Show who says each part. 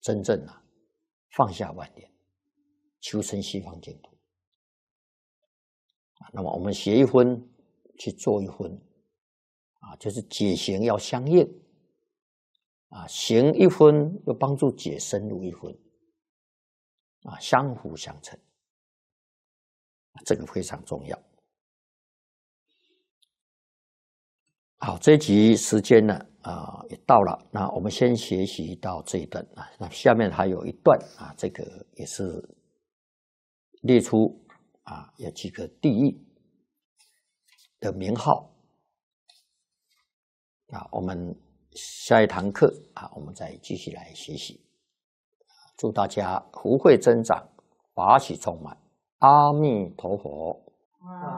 Speaker 1: 真正放下万念，求生西方净土。那么我们学一分去做一分就是解行要相应行一分又帮助解深入一分相辅相成，这个非常重要。好，这一集时间呢也到了，那我们先学习到这一段那下面还有一段这个也是列出有几个地狱的名号我们下一堂课我们再继续来学习。祝大家福慧增长，法喜充满，阿弥陀佛。